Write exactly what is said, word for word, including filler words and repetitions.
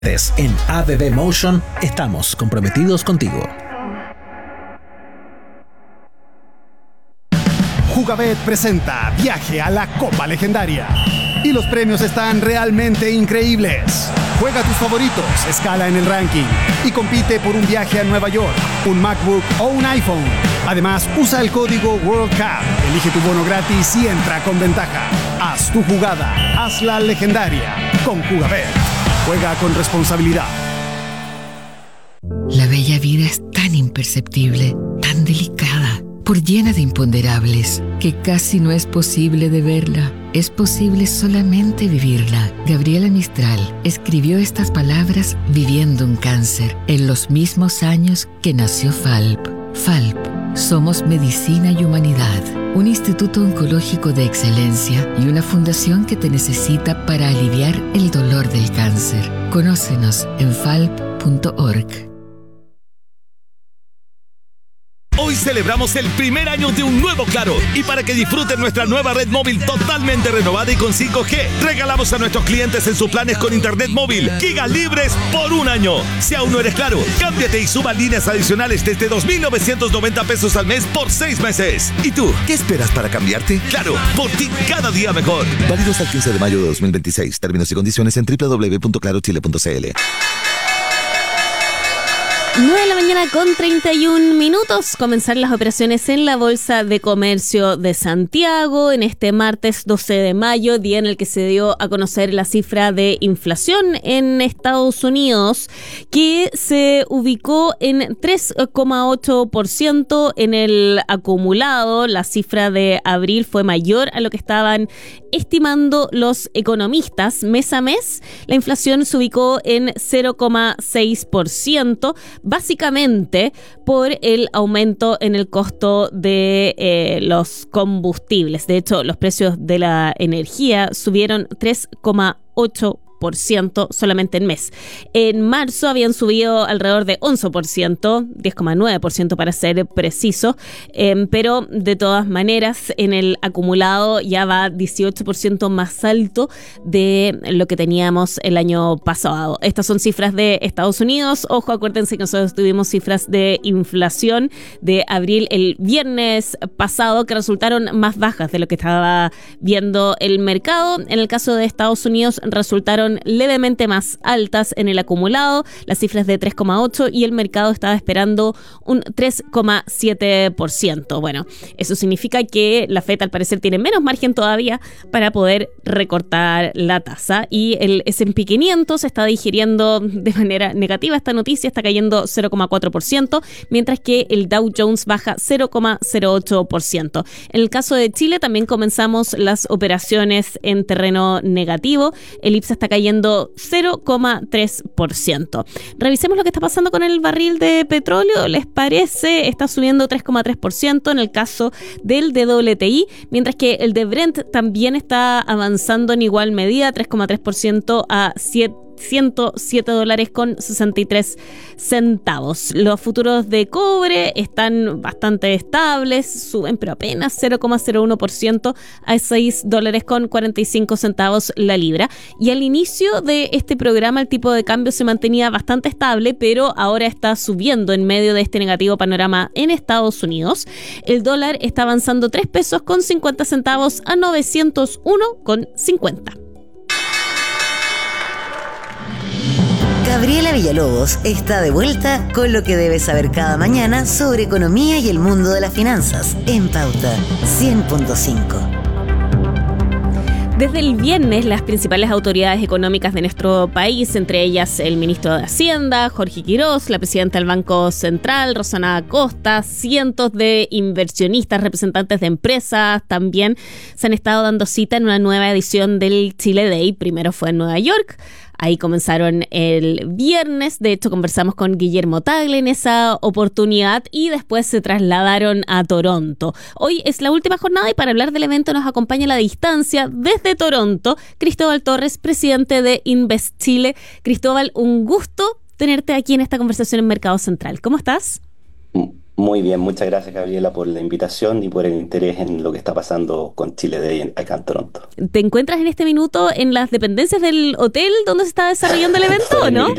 En A B B Motion estamos comprometidos contigo. Jugabet presenta Viaje a la Copa Legendaria. Y los premios están realmente increíbles. Juega tus favoritos, escala en el ranking y compite por un viaje a Nueva York, un MacBook o un iPhone. Además, usa el código World Cup, elige tu bono gratis y entra con ventaja. Haz tu jugada, hazla legendaria con Jugabet. Juega con responsabilidad. La bella vida es tan imperceptible, tan delicada, por llena de imponderables, que casi no es posible de verla. Es posible solamente vivirla. Gabriela Mistral escribió estas palabras viviendo un cáncer en los mismos años que nació F A L P. F A L P. Somos Medicina y Humanidad, un instituto oncológico de excelencia y una fundación que te necesita para aliviar el dolor del cáncer. Conócenos en falp punto org. Hoy celebramos el primer año de un nuevo Claro, y para que disfruten nuestra nueva red móvil totalmente renovada y con cinco G, regalamos a nuestros clientes en sus planes con internet móvil gigas libres por un año. Si aún no eres Claro, cámbiate y suba líneas adicionales desde dos mil novecientos noventa pesos al mes por seis meses. ¿Y tú, qué esperas para cambiarte? Claro, por ti cada día mejor. Válido hasta el quince de mayo de dos mil veintiséis. Términos y condiciones en doble u doble u doble u punto claro chile punto c l. nueve de la mañana con treinta y un minutos. Comenzar las operaciones en la Bolsa de Comercio de Santiago en este martes doce de mayo, día en el que se dio a conocer la cifra de inflación en Estados Unidos, que se ubicó en tres coma ocho por ciento en el acumulado. La cifra de abril fue mayor a lo que estaban estimando los economistas. Mes a mes, la inflación se ubicó en cero coma seis por ciento. Básicamente por el aumento en el costo de eh, los combustibles. De hecho, los precios de la energía subieron tres coma ocho por ciento solamente en mes. En marzo habían subido alrededor de once por ciento, diez coma nueve por ciento para ser preciso, eh, pero de todas maneras en el acumulado ya va dieciocho por ciento más alto de lo que teníamos el año pasado. Estas son cifras de Estados Unidos. Ojo, acuérdense que nosotros tuvimos cifras de inflación de abril el viernes pasado que resultaron más bajas de lo que estaba viendo el mercado. En el caso de Estados Unidos resultaron levemente más altas en el acumulado, las cifras de tres coma ocho, y el mercado estaba esperando un tres coma siete por ciento. Bueno, eso significa que la Fed al parecer tiene menos margen todavía para poder recortar la tasa, y el ese and pe quinientos está digiriendo de manera negativa esta noticia, está cayendo cero coma cuatro por ciento, mientras que el Dow Jones baja cero coma cero ocho por ciento. En el caso de Chile también comenzamos las operaciones en terreno negativo. El I P S A está cayendo cero coma tres por ciento. Revisemos lo que está pasando con el barril de petróleo. ¿Les parece? Está subiendo tres coma tres por ciento en el caso del de W T I, mientras que el de Brent también está avanzando en igual medida, tres coma tres por ciento a ciento siete dólares con sesenta y tres centavos. Los futuros de cobre están bastante estables, suben pero apenas cero coma cero uno por ciento a seis dólares con cuarenta y cinco centavos la libra. Y al inicio de este programa el tipo de cambio se mantenía bastante estable, pero ahora está subiendo en medio de este negativo panorama en Estados Unidos. El dólar está avanzando tres pesos con cincuenta centavos a novecientos uno con cincuenta. Gabriela Villalobos está de vuelta con lo que debes saber cada mañana sobre economía y el mundo de las finanzas en Pauta cien punto cinco. Desde el viernes, las principales autoridades económicas de nuestro país, entre ellas el ministro de Hacienda, Jorge Quiroz, la presidenta del Banco Central, Rosana Acosta, cientos de inversionistas, representantes de empresas, también se han estado dando cita en una nueva edición del Chile Day. Primero fue en Nueva York. Ahí comenzaron el viernes. De hecho, conversamos con Guillermo Tagle en esa oportunidad y después se trasladaron a Toronto. Hoy es la última jornada y para hablar del evento nos acompaña a la distancia desde Toronto Cristóbal Torres, presidente de Invest Chile. Cristóbal, un gusto tenerte aquí en esta conversación en Mercado Central. ¿Cómo estás? Muy bien, muchas gracias Gabriela por la invitación y por el interés en lo que está pasando con Chile Day acá en Toronto. ¿Te encuentras en este minuto en las dependencias del hotel donde se está desarrollando el evento, no?